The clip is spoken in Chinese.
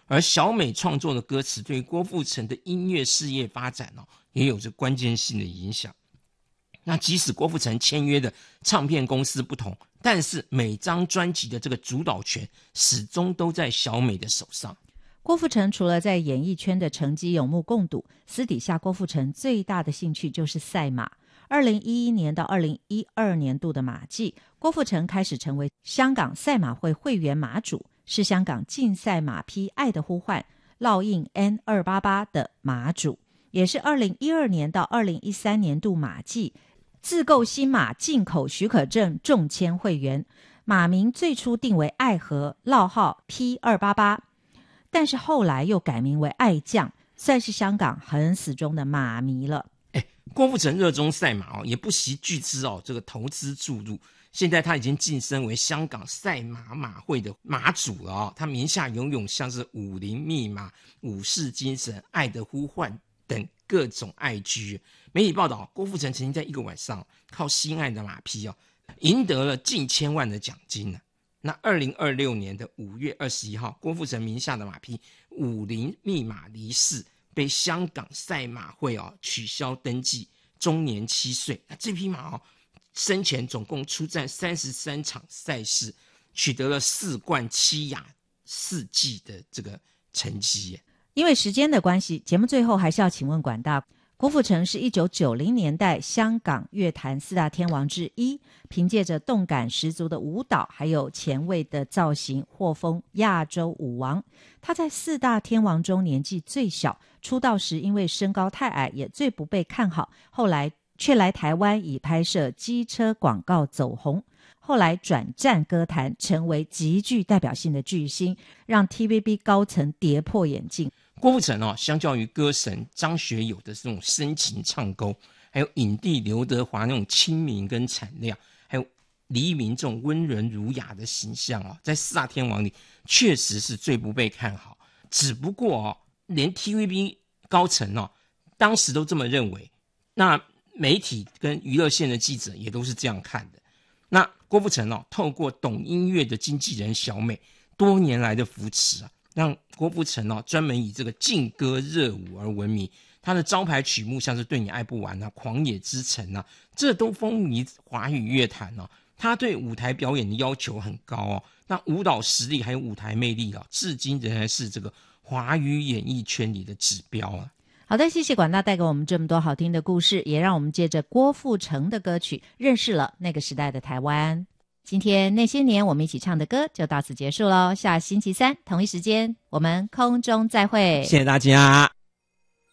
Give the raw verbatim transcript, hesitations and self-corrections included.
而小美创作的歌词对郭富城的音乐事业发展哦，也有着关键性的影响。那即使郭富城签约的唱片公司不同，但是每张专辑的这个主导权始终都在小美的手上。 郭富城除了在演艺圈的成绩有目共睹，私底下郭富城最大的兴趣就是赛马。二零一一年到二零一二年度的马季，郭富城开始成为香港赛马会会员马主，是香港竞赛马匹爱的呼唤烙印 N 二八八 的马主，也是二零一二年到二零一三年度马季自购新马进口许可证中签会员，马名最初定为爱河，烙号 P 二八八， 但是后来又改名为爱将，算是香港很死忠的马迷了。 郭富城热衷赛马哦，也不惜巨资哦，这个投资注入。现在他已经晋升为香港赛马马会的马主了哦，他名下拥有像是武林密码、武士精神、爱的呼唤等各种爱居。媒体报道，郭富城曾经在一个晚上靠心爱的马匹哦，赢得了近千万的奖金呢。那二零二六年的五月二十一号，郭富城名下的马匹武林密码离世，被香港赛马会哦取消登记，终年七岁。那这匹马哦，生前总共出战三十三场赛事，取得了四冠七亚四季的这个成绩耶。 因为时间的关系，节目最后还是要请问管大，郭富城是一九九零年代香港乐坛四大天王之一，凭借着动感十足的舞蹈还有前卫的造型获封亚洲舞王。他在四大天王中年纪最小，出道时因为身高太矮也最不被看好，后来却来台湾以拍摄机车广告走红，后来转战歌坛，成为极具代表性的巨星，让 T V B 高层跌破眼镜。 郭富城哦，相较于歌神张学友的这种深情唱功，还有影帝刘德华那种亲民跟产量，还有黎明这种温润儒雅的形象哦，在四大天王里确实是最不被看好。只不过哦，连 T V B 高层哦，当时都这么认为，那媒体跟娱乐线的记者也都是这样看的。那郭富城哦，透过懂音乐的经纪人小美多年来的扶持啊，让郭富城哦专门以这个劲歌热舞而闻名。他的招牌曲目像是对你爱不完啊、狂野之城啊，这都风靡华语乐坛哦。他对舞台表演的要求很高哦，那舞蹈实力还有舞台魅力啊，至今仍然是这个华语演艺圈里的指标啊。 好的，谢谢管大带给我们这么多好听的故事，也让我们借着郭富城的歌曲认识了那个时代的台湾。今天那些年我们一起唱的歌就到此结束咯，下星期三同一时间我们空中再会， 谢谢大家。